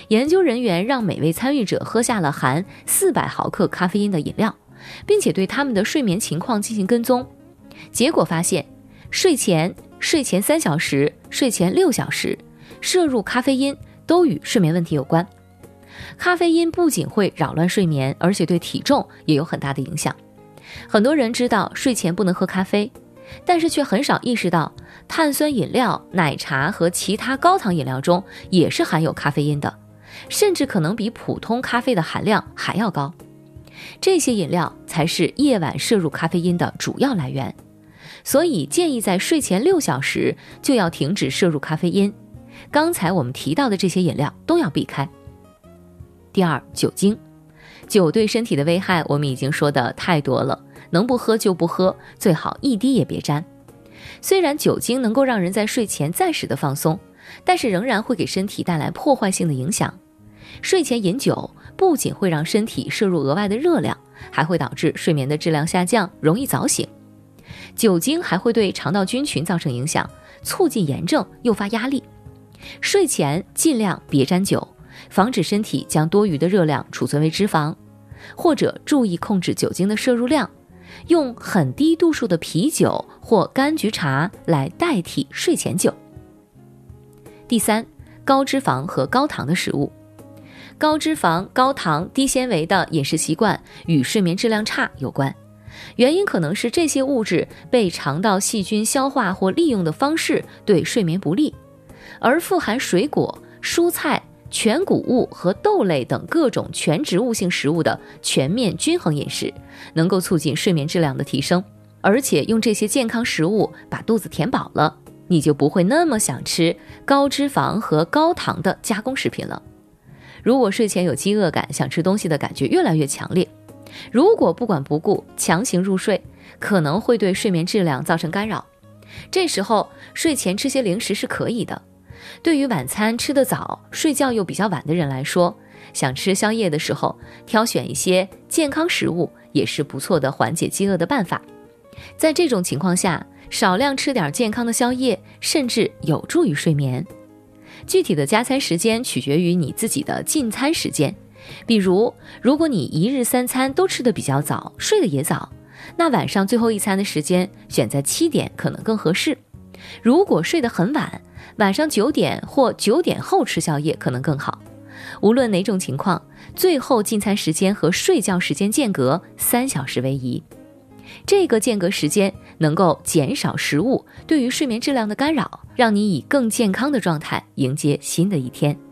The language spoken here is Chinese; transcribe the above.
研究人员让每位参与者喝下了含400毫克咖啡因的饮料，并且对他们的睡眠情况进行跟踪。结果发现，睡前3小时、睡前6小时摄入咖啡因都与睡眠问题有关。咖啡因不仅会扰乱睡眠，而且对体重也有很大的影响。很多人知道睡前不能喝咖啡，但是却很少意识到碳酸饮料、奶茶和其他高糖饮料中也是含有咖啡因的，甚至可能比普通咖啡的含量还要高。这些饮料才是夜晚摄入咖啡因的主要来源，所以建议在睡前6小时就要停止摄入咖啡因。刚才我们提到的这些饮料都要避开。第二，酒精。酒对身体的危害我们已经说的太多了，能不喝就不喝，最好一滴也别沾。虽然酒精能够让人在睡前暂时的放松，但是仍然会给身体带来破坏性的影响。睡前饮酒不仅会让身体摄入额外的热量，还会导致睡眠的质量下降，容易早醒。酒精还会对肠道菌群造成影响，促进炎症，诱发压力。睡前尽量别沾酒，防止身体将多余的热量储存为脂肪，或者注意控制酒精的摄入量，用很低度数的啤酒或柑橘茶来代替睡前酒。第三，高脂肪和高糖的食物。高脂肪、高糖、低纤维的饮食习惯与睡眠质量差有关，原因可能是这些物质被肠道细菌消化或利用的方式对睡眠不利，而富含水果、蔬菜、全谷物和豆类等各种全植物性食物的全面均衡饮食，能够促进睡眠质量的提升。而且用这些健康食物把肚子填饱了，你就不会那么想吃高脂肪和高糖的加工食品了。如果睡前有饥饿感，想吃东西的感觉越来越强烈，如果不管不顾强行入睡，可能会对睡眠质量造成干扰。这时候睡前吃些零食是可以的。对于晚餐吃得早、睡觉又比较晚的人来说，想吃宵夜的时候，挑选一些健康食物也是不错的缓解饥饿的办法。在这种情况下，少量吃点健康的宵夜，甚至有助于睡眠。具体的加餐时间取决于你自己的进餐时间，比如如果你1日3餐都吃得比较早，睡得也早，那晚上最后一餐的时间选在7点可能更合适。如果睡得很晚，晚上9点或9点后吃宵夜可能更好。无论哪种情况，最后进餐时间和睡觉时间间隔3小时为宜。这个间隔时间能够减少食物对于睡眠质量的干扰，让你以更健康的状态迎接新的一天。